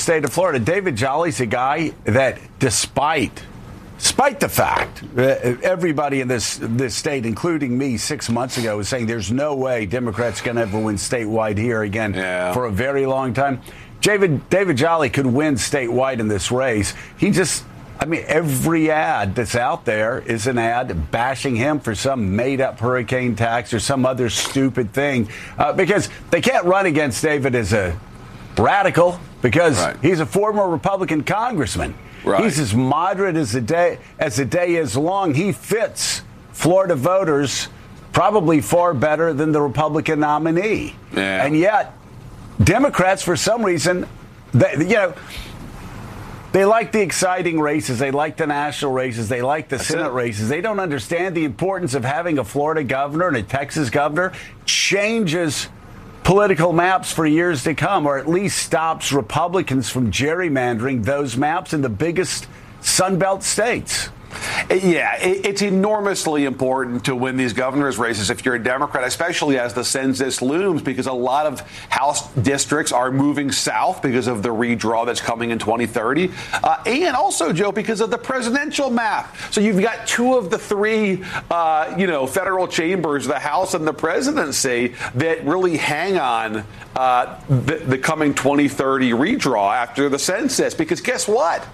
state of Florida. David Jolly's a guy that, despite the fact that everybody in this state, including me 6 months ago, was saying there's no way Democrats can ever win statewide here again for a very long time. David Jolly could win statewide in this race. Every ad that's out there is an ad bashing him for some made-up hurricane tax or some other stupid thing, because they can't run against David as a radical because he's a former Republican congressman. Right. He's as moderate as the day is long. He fits Florida voters probably far better than the Republican nominee. Yeah. And yet, Democrats, for some reason, they like the exciting races. They like the national races. They like the Senate races. They don't understand the importance of having a Florida governor and a Texas governor changes political maps for years to come, or at least stops Republicans from gerrymandering those maps in the biggest Sunbelt states. Yeah, it's enormously important to win these governor's races if you're a Democrat, especially as the census looms, because a lot of House districts are moving south because of the redraw that's coming in 2030. And also, Joe, because of the presidential map. So you've got two of the three, federal chambers, the House and the presidency, that really hang on the coming 2030 redraw after the census. Because guess what?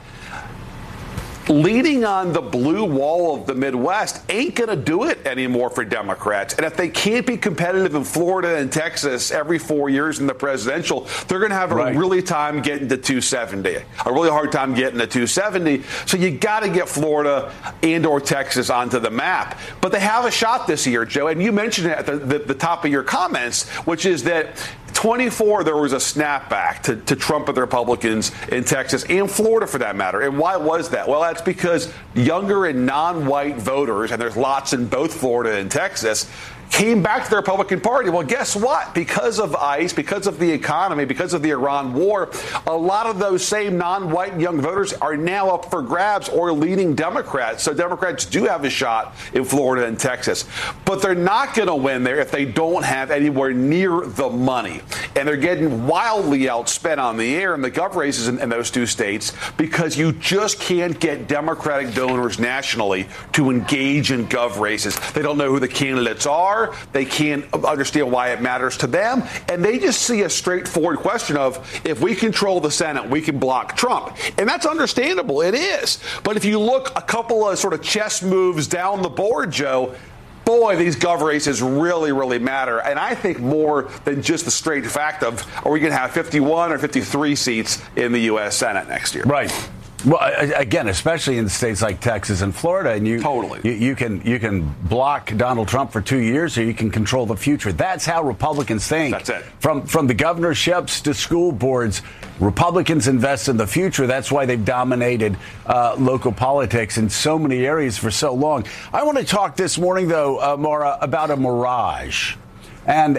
Leaning on the blue wall of the Midwest ain't going to do it anymore for Democrats. And if they can't be competitive in Florida and Texas every 4 years in the presidential, they're going to have a really time getting to 270, a really hard time getting to 270. So you got to get Florida and or Texas onto the map. But they have a shot this year, Joe. And you mentioned it at the top of your comments, which is that 24, there was a snapback to Trump and the Republicans in Texas and Florida, for that matter. And why was that? Well, that's because younger and non-white voters, and there's lots in both Florida and Texas, came back to the Republican Party. Well, guess what? Because of ICE, because of the economy, because of the Iran war, a lot of those same non-white young voters are now up for grabs or leaning Democrats. So Democrats do have a shot in Florida and Texas. But they're not going to win there if they don't have anywhere near the money. And they're getting wildly outspent on the air in the gov races in those two states because you just can't get Democratic donors nationally to engage in gov races. They don't know who the candidates are. They can't understand why it matters to them. And they just see a straightforward question of, if we control the Senate, we can block Trump. And that's understandable. It is. But if you look a couple of sort of chess moves down the board, Joe, boy, these gov races really, really matter. And I think more than just the straight fact of, are we going to have 51 or 53 seats in the U.S. Senate next year? Right. Well, again, especially in states like Texas and Florida, and you can block Donald Trump for 2 years, or you can control the future. That's how Republicans think. That's it. From the governorships to school boards, Republicans invest in the future. That's why they've dominated local politics in so many areas for so long. I want to talk this morning, though, Maura, about a mirage, and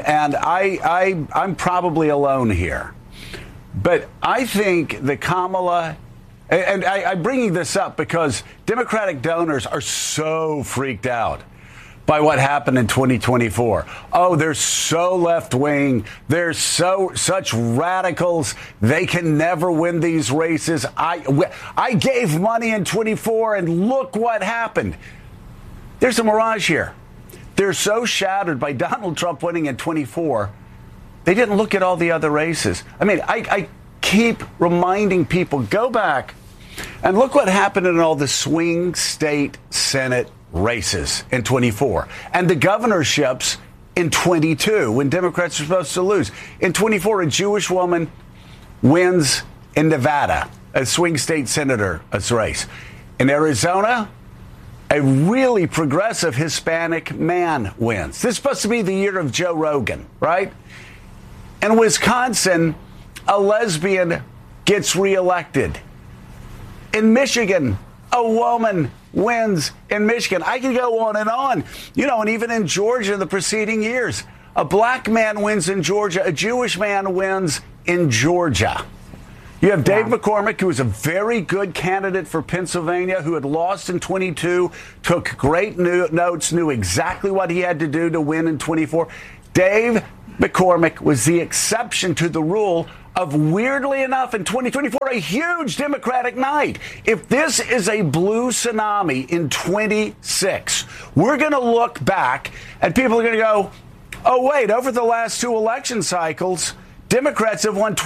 I'm probably alone here, but I think the Kamala. And I'm bringing this up because Democratic donors are so freaked out by what happened in 2024. Oh, they're so left-wing. They're such radicals. They can never win these races. I gave money in 24, and look what happened. There's a mirage here. They're so shattered by Donald Trump winning in 24, they didn't look at all the other races. I mean, I keep reminding people, go back and look what happened in all the swing state Senate races in 24 and the governorships in 22 when Democrats are supposed to lose. In 24, a Jewish woman wins in Nevada, a swing state senator race. In Arizona, a really progressive Hispanic man wins. This is supposed to be the year of Joe Rogan, right? In Wisconsin, a lesbian gets reelected. In Michigan, a woman wins in Michigan. I can go on, and even in Georgia in the preceding years, a black man wins in Georgia, a Jewish man wins in Georgia. You have Dave McCormick, who was a very good candidate for Pennsylvania, who had lost in 22, took great notes, knew exactly what he had to do to win in 24. Dave McCormick was the exception to the rule of, weirdly enough, in 2024, a huge Democratic night. If this is a blue tsunami in 26, we're going to look back and people are going to go, oh, wait, over the last two election cycles, Democrats have won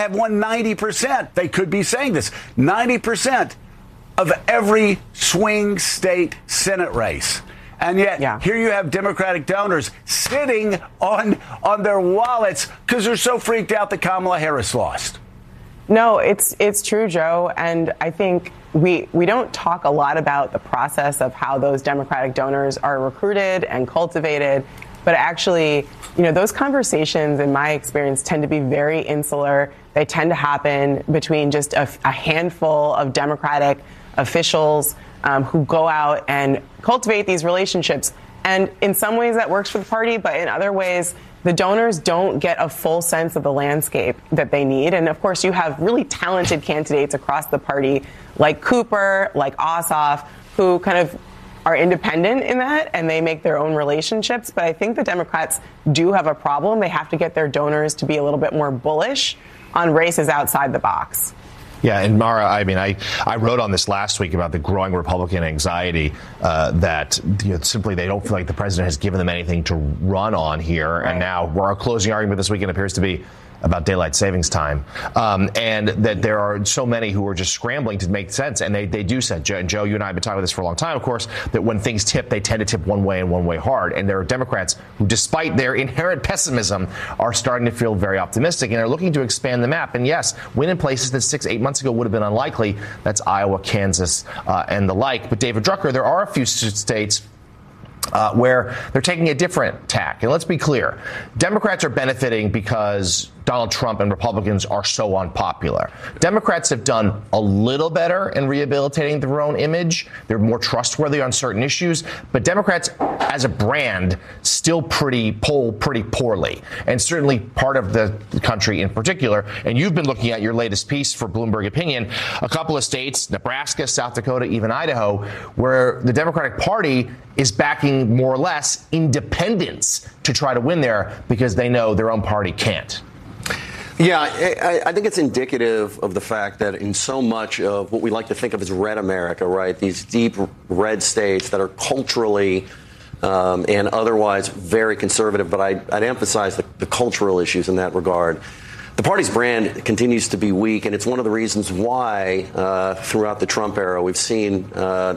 90%. They could be saying this, 90% of every swing state Senate race. And yet, here you have Democratic donors sitting on their wallets because they're so freaked out that Kamala Harris lost. No, it's true, Joe. And I think we don't talk a lot about the process of how those Democratic donors are recruited and cultivated. But actually, those conversations, in my experience, tend to be very insular. They tend to happen between just a handful of Democratic officials who go out and cultivate these relationships. And in some ways that works for the party, but in other ways, the donors don't get a full sense of the landscape that they need. And of course, you have really talented candidates across the party, like Cooper, like Ossoff, who kind of are independent in that, and they make their own relationships. But I think the Democrats do have a problem. They have to get their donors to be a little bit more bullish on races outside the box. Yeah, and Mara, I wrote on this last week about the growing Republican anxiety that simply they don't feel like the president has given them anything to run on here. Right. And now our closing argument this weekend appears to be about daylight savings time, and that there are so many who are just scrambling to make sense. And they do sense. Joe, you and I have been talking about this for a long time, of course, that when things tip, they tend to tip one way and one way hard. And there are Democrats who, despite their inherent pessimism, are starting to feel very optimistic and are looking to expand the map. And yes, win in places that 6-8 months ago would have been unlikely. That's Iowa, Kansas, and the like. But David Drucker, there are a few states where they're taking a different tack. And let's be clear, Democrats are benefiting because Donald Trump and Republicans are so unpopular. Democrats have done a little better in rehabilitating their own image. They're more trustworthy on certain issues. But Democrats, as a brand, still poll pretty poorly. And certainly part of the country in particular. And you've been looking at your latest piece for Bloomberg Opinion, a couple of states, Nebraska, South Dakota, even Idaho, where the Democratic Party is backing more or less independents to try to win there because they know their own party can't. Yeah, I think it's indicative of the fact that in so much of what we like to think of as red America, right, these deep red states that are culturally and otherwise very conservative, but I'd emphasize the cultural issues in that regard. The party's brand continues to be weak, and it's one of the reasons why throughout the Trump era we've seen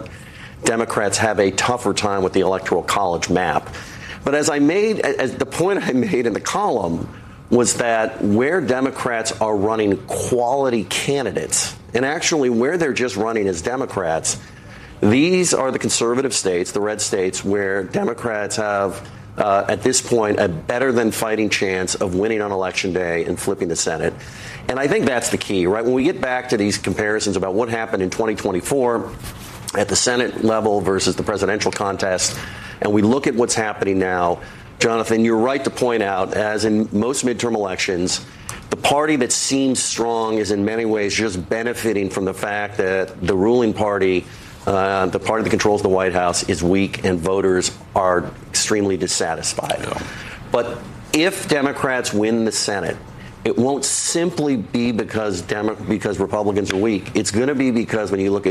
Democrats have a tougher time with the Electoral College map. But as the point I made in the column was that where Democrats are running quality candidates, and actually where they're just running as Democrats, these are the conservative states, the red states, where Democrats have, at this point, a better than fighting chance of winning on Election Day and flipping the Senate. And I think that's the key, right? When we get back to these comparisons about what happened in 2024 at the Senate level versus the presidential contest, and we look at what's happening now, Jonathan, you're right to point out, as in most midterm elections, the party that seems strong is in many ways just benefiting from the fact that the ruling party, the party that controls the White House, is weak and voters are extremely dissatisfied. Yeah. But if Democrats win the Senate, it won't simply be because Republicans are weak. It's going to be because when you look at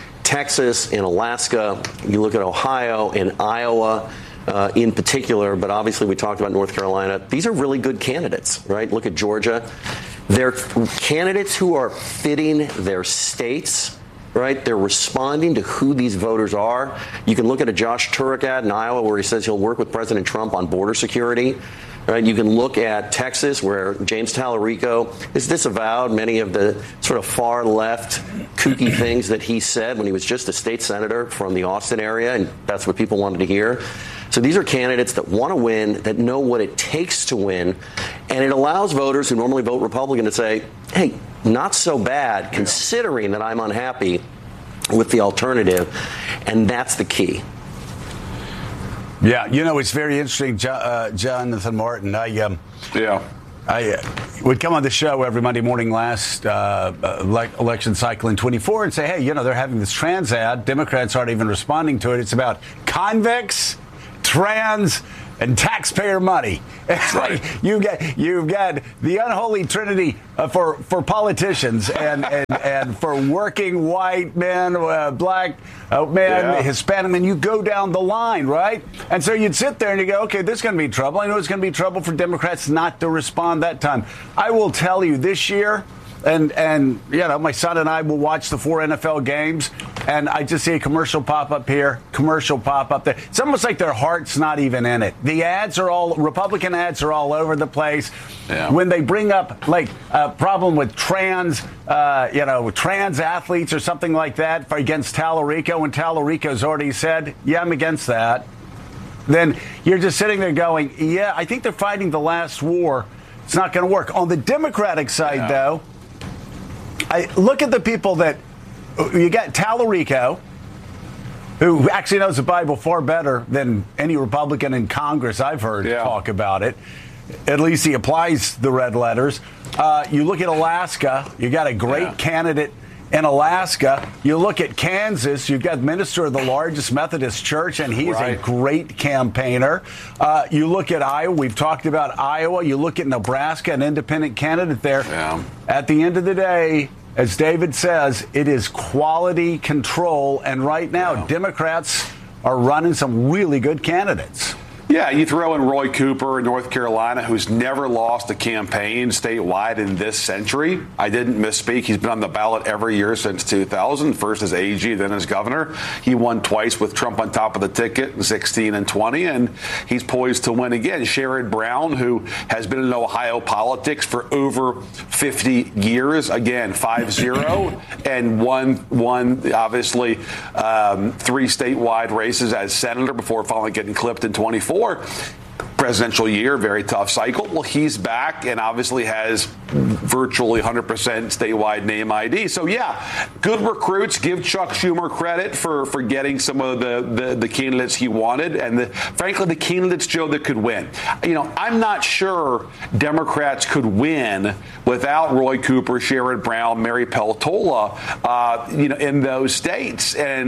Texas and Alaska, you look at Ohio and Iowa, in particular, but obviously we talked about North Carolina. These are really good candidates, right? Look at Georgia. They're candidates who are fitting their states, right? They're responding to who these voters are. You can look at a Josh Turek ad in Iowa where he says he'll work with President Trump on border security. Right? You can look at Texas, where James Tallarico has disavowed many of the sort of far left kooky things that he said when he was just a state senator from the Austin area, and that's what people wanted to hear. So these are candidates that want to win, that know what it takes to win, and it allows voters who normally vote Republican to say, hey, not so bad, considering that I'm unhappy with the alternative, and that's the key. Yeah, it's very interesting, Jonathan Martin. I would come on the show every Monday morning last election cycle in 24 and say, hey, they're having this trans ad. Democrats aren't even responding to it. It's about convicts, trans, and taxpayer money. Right. You've got the unholy trinity for politicians and for working white men, black men, Hispanic men. You go down the line, right? And so you'd sit there and you go, okay, this is going to be trouble. I know it's going to be trouble for Democrats not to respond that time. I will tell you this year, and my son and I will watch the 4 NFL games, and I just see a commercial pop up here, commercial pop up there. It's almost like their heart's not even in it. The Republican ads are all over the place. Yeah. When they bring up like a problem with trans athletes or something like that against Tallarico, when Tallarico's already said, yeah, I'm against that, then you're just sitting there going, yeah, I think they're fighting the last war. It's not going to work. On the Democratic side, though, I look at the people that you got. Tallarico, who actually knows the Bible far better than any Republican in Congress I've heard talk about it. At least he applies the red letters. You look at Alaska, you got a great candidate in Alaska. You look at Kansas, you've got minister of the largest Methodist church, and he's a great campaigner. You look at Iowa, we've talked about Iowa. You look at Nebraska, an independent candidate there. Yeah. At the end of the day, as David says, it is quality control. And right now, Democrats are running some really good candidates. Yeah, you throw in Roy Cooper in North Carolina, who's never lost a campaign statewide in this century. I didn't misspeak. He's been on the ballot every year since 2000, first as AG, then as governor. He won twice with Trump on top of the ticket in 16 and 20, and he's poised to win again. Sherrod Brown, who has been in Ohio politics for over 50 years, again, 5-0, and won obviously 3 statewide races as senator before finally getting clipped in 24. Presidential year, very tough cycle. Well, he's back and obviously has virtually 100% statewide name ID. So, yeah, good recruits. Give Chuck Schumer credit for getting some of the candidates he wanted. And, frankly, the candidates, Joe, that could win. I'm not sure Democrats could win without Roy Cooper, Sherrod Brown, Mary Peltola, in those states. And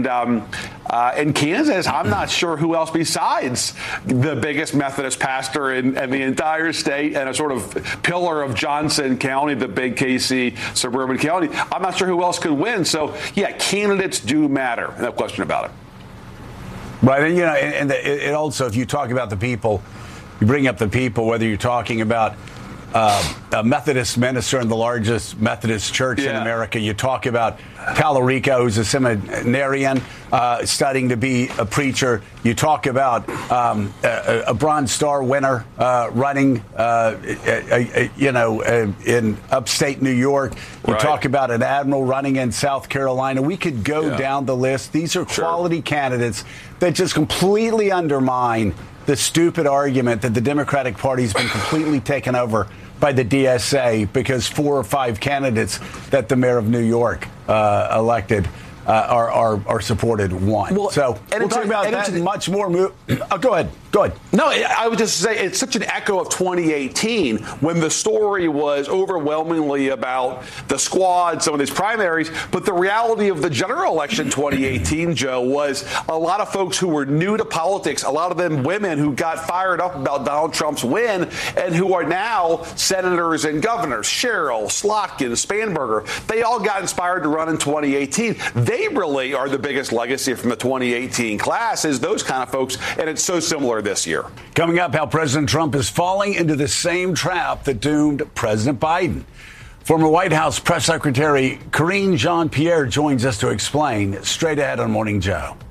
in Kansas, I'm not sure who else besides the biggest Methodist pastor in the entire state and a sort of pillar of Johnson County, the big KC suburban county. I'm not sure who else could win. So, yeah, candidates do matter. No question about it. Right. And, it also, if you talk about the people, you bring up the people, whether you're talking about a Methodist minister in the largest Methodist church in America. You talk about Tallarico, who's a seminarian studying to be a preacher. You talk about a Bronze Star winner running, in upstate New York. You talk about an admiral running in South Carolina. We could go down the list. These are quality candidates that just completely undermine the stupid argument that the Democratic Party has been completely taken over by the DSA because 4 or 5 candidates that the mayor of New York elected are supported won. Well, so we'll talk about that much more. Go ahead. No, I would just say it's such an echo of 2018 when the story was overwhelmingly about the squad, some of these primaries. But the reality of the general election 2018, Joe, was a lot of folks who were new to politics, a lot of them women who got fired up about Donald Trump's win and who are now senators and governors. Sherrill, Slotkin, Spanberger, they all got inspired to run in 2018. They really are the biggest legacy from the 2018 class is those kind of folks, and it's so similar this year. Coming up, how President Trump is falling into the same trap that doomed President Biden. Former White House Press Secretary Karine Jean-Pierre joins us to explain straight ahead on Morning Joe.